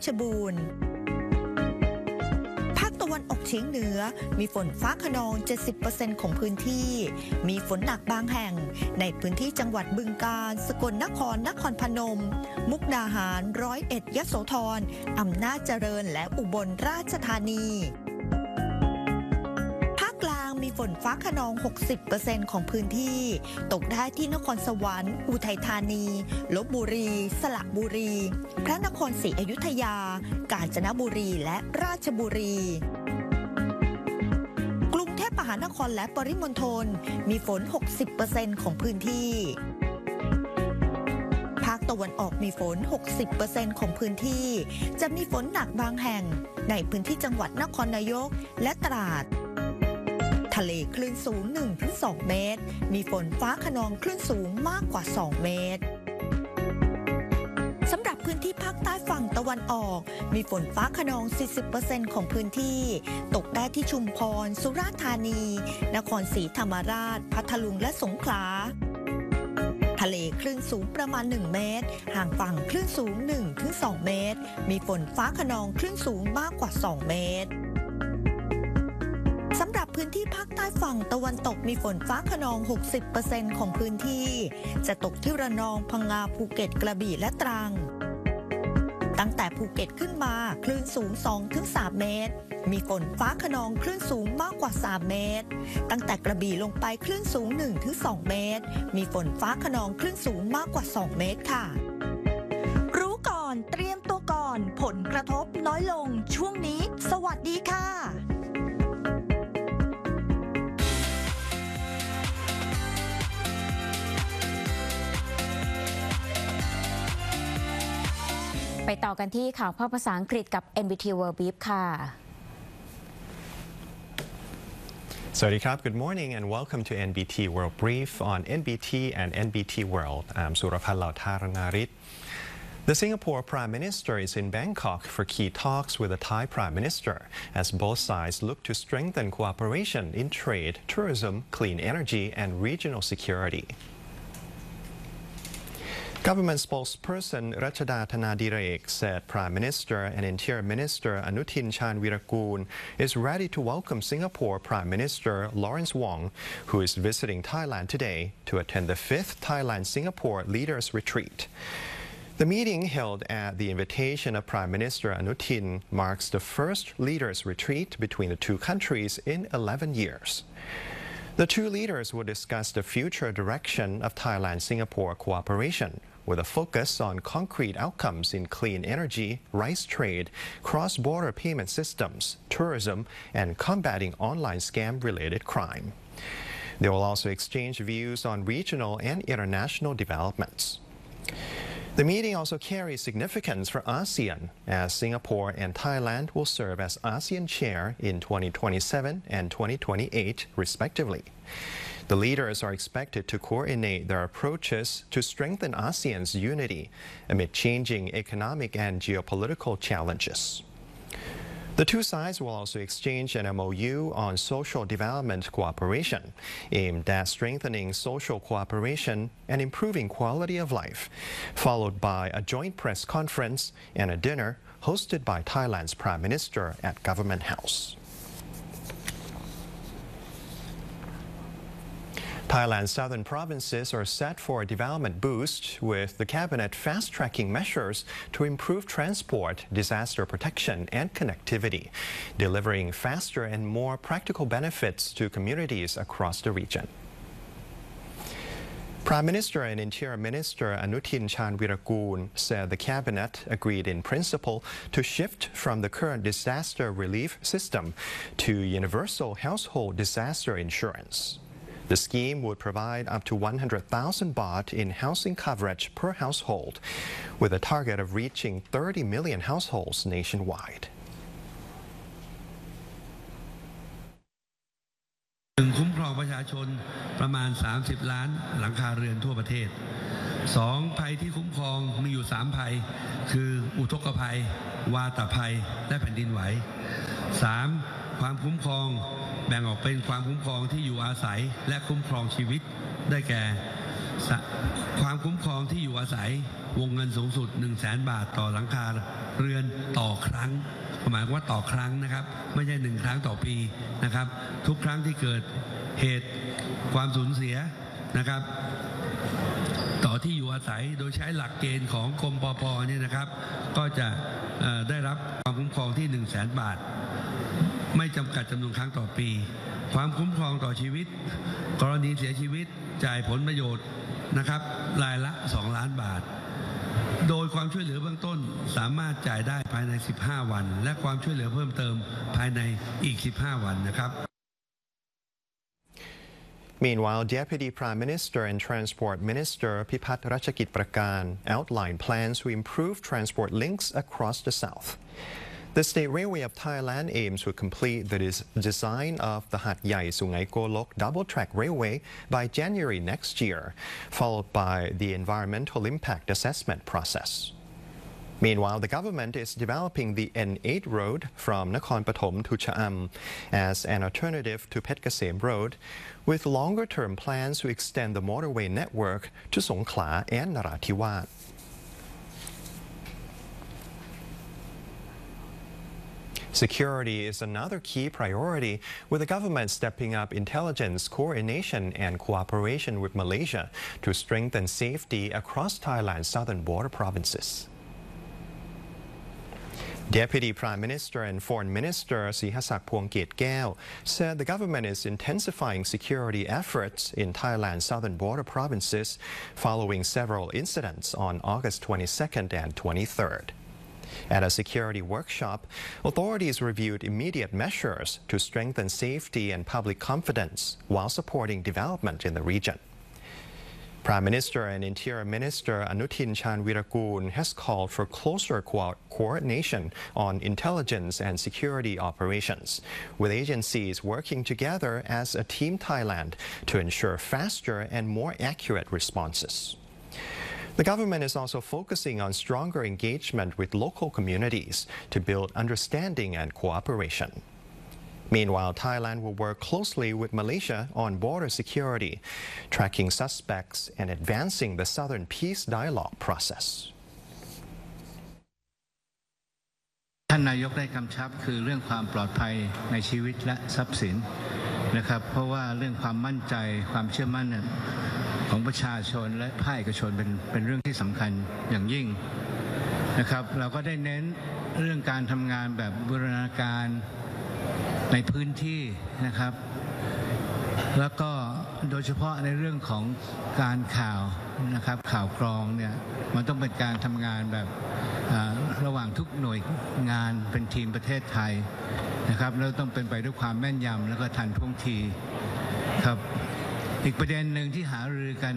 ชบูรณ์ภาคตะวันออกเฉียงเหนือมีฝนฟ้าคะนอง 70% ของพื้นที่มีฝนหนักบางแห่งในพื้นที่จังหวัดบึงกาฬสกลนครนครพนมมุกดาหาร101ยโสธรอำนาจเจริญและอุบลราชธานีมีฝนฟ้าคะนอง 60% ของพื้นที่ตกได้ที่นครสวรรค์อุทัยธานีลพบุรีสระบุรีพระนครศรีอยุธยากาญจนบุรีและราชบุรีกรุงเทพมหานครและปริมณฑลมีฝน 60% ของพื้นที่ภาคตะวันออกมีฝน 60% ของพื้นที่จะมีฝนหนักบางแห่งในพื้นที่จังหวัดนครนายกและตราดทะเลคลื่นสูง 1-2 เมตรมีฝนฟ้าคะนองคลื่นสูงมากกว่า 2 เมตรสำหรับพื้นที่ภาคใต้ฝั่งตะวันออกมีฝนฟ้าคะนอง 40% ของพื้นที่ตกได้ที่ชุมพรสุราษฎร์ธานีนครศรีธรรมราชพัทลุงและสงขลาทะเลคลื่นสูงประมาณ 1 เมตรห่างฝั่งคลื่นสูง 1-2 เมตรมีฝนฟ้าคะนองคลื่นสูงมากกว่า 2 เมตรสำหรับพื้นที่ภาคใต้ฝั่งตะวันตกมีฝนฟ้าคะนอง 60% ของพื้นที่จะตกที่ระนองพังงาภูเก็ตกระบี่และตรังตั้งแต่ภูเก็ตขึ้นมาคลื่นสูง 2-3 เมตรมีฝนฟ้าคะนองคลื่นสูงมากกว่า 3 เมตรตั้งแต่กระบี่ลงไปคลื่นสูง 1-2 เมตรมีฝนฟ้าคะนองคลื่นสูงมากกว่า 2 เมตรค่ะรู้ก่อนเตรียมตัวก่อนผลกระทบน้อยลงช่วงนี้สวัสดีค่ะไปต่อกันที่ข่าวภาษาอังกฤษกับ NBT World Brief ค่ะ Sawadee Good morning and welcome to NBT World Brief on NBT and NBT World. I'm Suraphat Lautharanarit. The Singapore Prime Minister is in Bangkok for key talks with the Thai Prime Minister as both sides look to strengthen cooperation in trade, tourism, clean energy and regional security. Government spokesperson Rachada Thanadirek said Prime Minister and Interior Minister Anutin Charnvirakul is ready to welcome Singapore Prime Minister Lawrence Wong, who is visiting Thailand today to attend the 5th Thailand-Singapore Leaders Retreat. The meeting held at the invitation of Prime Minister Anutin marks the first Leaders Retreat between the two countries in 11 years. The two leaders will discuss the future direction of Thailand-Singapore cooperation, with a focus on concrete outcomes in clean energy, rice trade, cross-border payment systems, tourism, and combating online scam-related crime. They will also exchange views on regional and international developments. The meeting also carries significance for ASEAN, as Singapore and Thailand will serve as ASEAN Chair in 2027 and 2028, respectively. The leaders are expected to coordinate their approaches to strengthen ASEAN's unity amid changing economic and geopolitical challenges. The two sides will also exchange an MOU on social development cooperation, aimed at strengthening social cooperation and improving quality of life, followed by a joint press conference and a dinner hosted by Thailand's Prime Minister at Government House. Thailand's southern provinces are set for a development boost, with the cabinet fast-tracking measures to improve transport, disaster protection and connectivity, delivering faster and more practical benefits to communities across the region. Prime Minister and Interior Minister Anutin Charnvirakul said the cabinet agreed in principle to shift from the current disaster relief system to universal household disaster insurance. The scheme would provide up to 100,000 baht in housing coverage per household, with a target of reaching 30 million households nationwide. คุ้มครองประชาชนประมาณ30ล้านหลังคาเรือนทั่วประเทศ2ภัยที่คุ้มครองมีอยู่3ภัยคืออุทกภัยวาตภัยและแผ่นดินไหว3ความคุ้มครองแบ่งออกเป็นความคุ้มครองที่อยู่อาศัยและคุ้มครองชีวิตได้แก่ความคุ้มครองที่อยู่อาศัยวงเงินสูงสุด 100,000 บาทต่อหลังคาเรือนต่อครั้งหมายว่าต่อครั้งนะครับไม่ใช่1 ครั้งต่อปีนะครับทุกครั้งที่เกิดเหตุความสูญเสียนะครับต่อที่อยู่อาศัยโดยใช้หลักเกณฑ์ของกรมปภ.เนี่ยนะครับก็จะได้รับความคุ้มครองที่ 100,000 บาทไม่จำกัดจำนวนครั้งต่อปีความคุ้มครองต่อชีวิตกรณีเสียชีวิตจ่ายผลประโยชน์นะครับรายละ2 ล้านบาทโดยความช่วยเหลือเบื้องต้นสามารถจ่ายได้ภายใน15 วันและความช่วยเหลือเพิ่มเติมภายในอีก15 วันนะครับ Meanwhile, Deputy Prime Minister and Transport Minister Pipat Ratchakit Prakan outlined plans to improve transport links across the south. The State Railway of Thailand aims to complete the design of the Hat Yai Sungai Golok double-track railway by January next year, followed by the environmental impact assessment process. Meanwhile, the government is developing the N8 road from Nakhon Pathom to Cha'am as an alternative to Phet Kasem Road, with longer-term plans to extend the motorway network to Songkhla and Narathiwat. Security is another key priority, with the government stepping up intelligence coordination and cooperation with Malaysia to strengthen safety across Thailand's southern border provinces. Deputy Prime Minister and Foreign Minister Sihasak Phuongketkaew said the government is intensifying security efforts in Thailand's southern border provinces following several incidents on August 22nd and 23rd. At a security workshop, authorities reviewed immediate measures to strengthen safety and public confidence while supporting development in the region. Prime Minister and Interior Minister Anutin Chanvirakul has called for closer coordination on intelligence and security operations, with agencies working together as a Team Thailand to ensure faster and more accurate responses. The government is also focusing on stronger engagement with local communities to build understanding and cooperation. Meanwhile, Thailand will work closely with Malaysia on border security, tracking suspects and advancing the Southern Peace Dialogue process. ท่านนายกได้กำชับคือเรื่องความปลอดภัยในชีวิตและทรัพย์สินนะครับเพราะว่าเรื่องความมั่นใจความเชื่อมั่นของประชาชนและภาคเอกชนเป็นเรื่องที่สำคัญอย่างยิ่งนะครับเราก็ได้เน้นเรื่องการทำงานแบบบูรณาการในพื้นที่นะครับแล้วก็โดยเฉพาะในเรื่องของการข่าวนะครับข่าวกรองเนี่ยมันต้องเป็นการทำงานแบบระหว่างทุกหน่วยงานเป็นทีมประเทศไทยนะครับแล้วต้องเป็นไปด้วยความแม่นยำแล้วก็ทันท่วงทีครับอีกประเด็นหนึ่งที่หารือกัน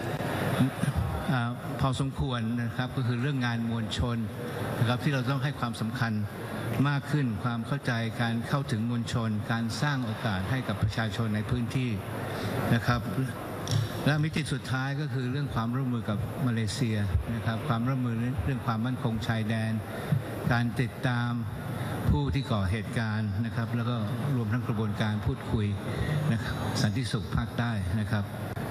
พอสมควรนะครับก็คือเรื่องงานมวลชนนะครับที่เราต้องให้ความสำคัญมากขึ้นความเข้าใจการเข้าถึงมวลชนการสร้างโอกาสให้กับประชาชนในพื้นที่นะครับและมิติสุดท้ายก็คือเรื่องความร่วมมือกับมาเลเซียนะครับความร่วมมือเรื่องความมั่นคงชายแดนการติดตามผู้ที่ก่อเหตุการณ์นะครับแล้วก็รวมทั้งกระบวนการพูดคุยนะครับสันติสุขภาคใต้นะครับ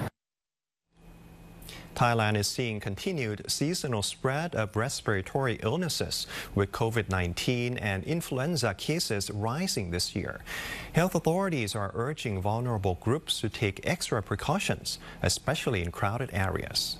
Thailand is seeing continued seasonal spread of respiratory illnesses, with COVID-19 and influenza cases rising this year. Health authorities are urging vulnerable groups to take extra precautions, especially in crowded areas.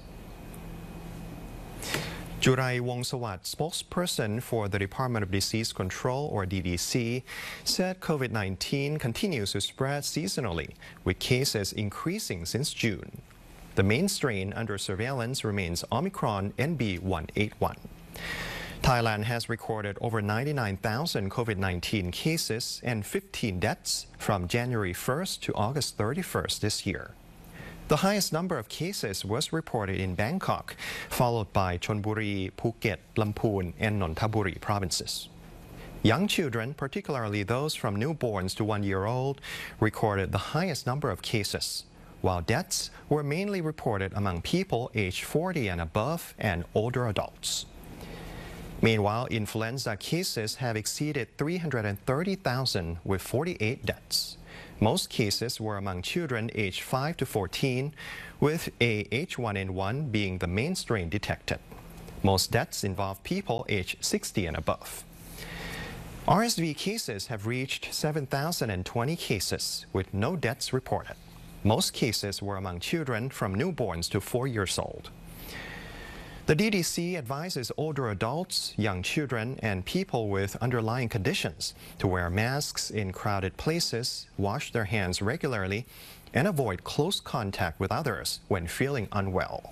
Jurai Wongsawat, spokesperson for the Department of Disease Control, or DDC, said COVID-19 continues to spread seasonally, with cases increasing since June. The main strain under surveillance remains Omicron NB181. Thailand has recorded over 99,000 COVID-19 cases and 15 deaths from January 1st to August 31st this year. The highest number of cases was reported in Bangkok, followed by Chonburi, Phuket, Lamphun, and Nonthaburi provinces. Young children, particularly those from newborns to 1 year old, recorded the highest number of cases, while deaths were mainly reported among people aged 40 and above and older adults. Meanwhile, influenza cases have exceeded 330,000 with 48 deaths. Most cases were among children aged 5 to 14, with a H1N1 being the main strain detected. Most deaths involve people aged 60 and above. RSV cases have reached 7,020 cases, with no deaths reported. Most cases were among children from newborns to 4 years old. The DDC advises older adults, young children, and people with underlying conditions to wear masks in crowded places, wash their hands regularly, and avoid close contact with others when feeling unwell.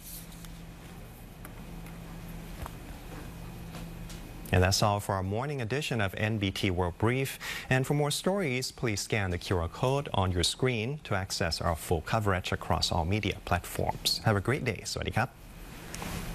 And that's all for our morning edition of NBT World Brief. And for more stories, please scan the QR code on your screen to access our full coverage across all media platforms. Have a great day. สวัสดีครับ